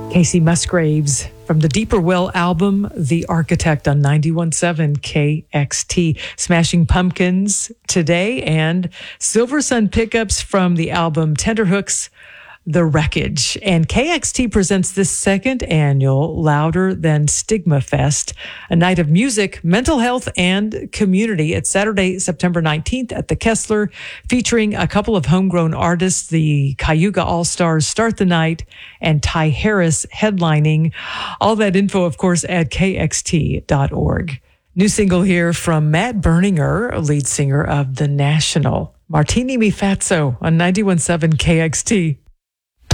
Casey Musgraves from the Deeper Well album, The Architect, on 91.7 KXT. Smashing Pumpkins today, and Silver Sun pickups from the album Tenderhooks, The Wreckage. And KXT presents this second annual Louder Than Stigma Fest, a night of music, mental health, and community. It's Saturday, September 19th at the Kessler, featuring a couple of homegrown artists. The Cayuga All-Stars start the night, and Ty Harris headlining. All that info, of course, at kxt.org. New single here from Matt Berninger, lead singer of The National. Martini Mi Fatso on 91.7 KXT.